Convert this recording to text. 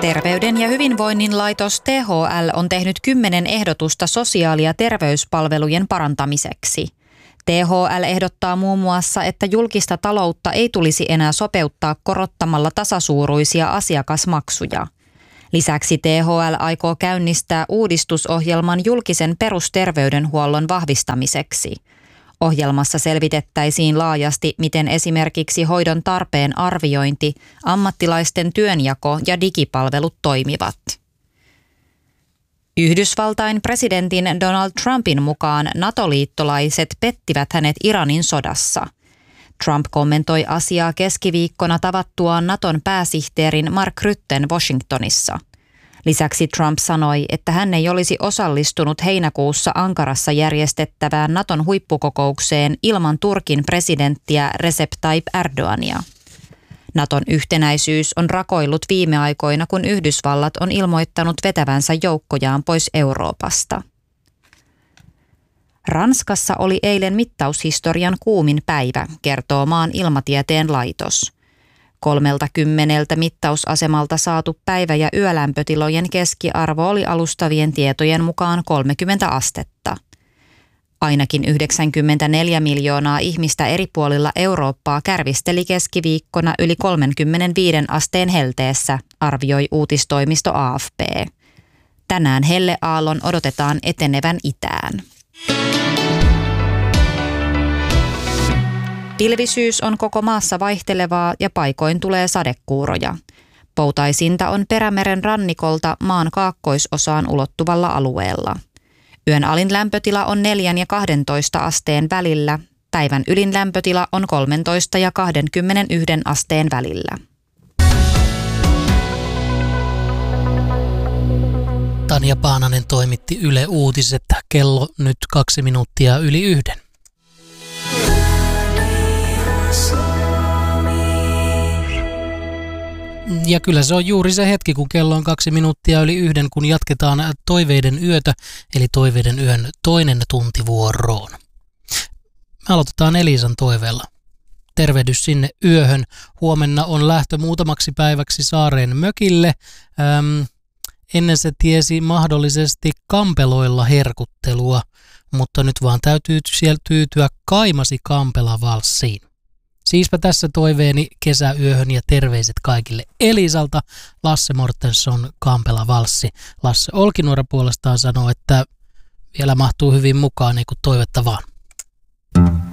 Terveyden ja hyvinvoinnin laitos THL on tehnyt 10 ehdotusta sosiaali- ja terveyspalvelujen parantamiseksi. THL ehdottaa muun muassa, että julkista taloutta ei tulisi enää sopeuttaa korottamalla tasasuuruisia asiakasmaksuja. Lisäksi THL aikoo käynnistää uudistusohjelman julkisen perusterveydenhuollon vahvistamiseksi. Ohjelmassa selvitettäisiin laajasti, miten esimerkiksi hoidon tarpeen arviointi, ammattilaisten työnjako ja digipalvelut toimivat. Yhdysvaltain presidentin Donald Trumpin mukaan NATO-liittolaiset pettivät hänet Iranin sodassa. Trump kommentoi asiaa keskiviikkona tavattuaan Naton pääsihteerin Mark Rutten Washingtonissa. Lisäksi Trump sanoi, että hän ei olisi osallistunut heinäkuussa Ankarassa järjestettävään Naton huippukokoukseen ilman Turkin presidenttiä Recep Tayyip Erdoğania. Naton yhtenäisyys on rakoillut viime aikoina, kun Yhdysvallat on ilmoittanut vetävänsä joukkojaan pois Euroopasta. Ranskassa oli eilen mittaushistorian kuumin päivä, kertoo maan ilmatieteen laitos. 30 mittausasemalta saatu päivä- ja yölämpötilojen keskiarvo oli alustavien tietojen mukaan 30 astetta. Ainakin 94 miljoonaa ihmistä eri puolilla Eurooppaa kärvisteli keskiviikkona yli 35 asteen helteessä, arvioi uutistoimisto AFP. Tänään helleaallon odotetaan etenevän itään. Pilvisyys on koko maassa vaihtelevaa ja paikoin tulee sadekuuroja. Poutaisinta on Perämeren rannikolta maan kaakkoisosaan ulottuvalla alueella. Yön alin lämpötila on 4 ja 12 asteen välillä. Päivän ylin lämpötila on 13 ja 21 asteen välillä. Tanja Paananen toimitti Yle Uutiset. Kello nyt 2 minuuttia yli 1. Ja kyllä se on juuri se hetki, kun kello on 2 minuuttia yli 1, kun jatketaan Toiveiden yötä, eli Toiveiden yön toinen tunti vuoroon. Me aloitetaan Elisan toiveella. Tervehdys sinne yöhön. Huomenna on lähtö muutamaksi päiväksi saareen mökille. Ennen se tiesi mahdollisesti kampeloilla herkuttelua, mutta nyt vaan täytyy siellä tyytyä Kaimasi Kampela-valssiin. Siispä tässä toiveeni kesäyöhön ja terveiset kaikille Elisalta. Lasse Mortensson, Kampela-valssi. Lasse Olkinuora puolestaan sanoo, että vielä mahtuu hyvin mukaan, niin kuin toivetta vaan.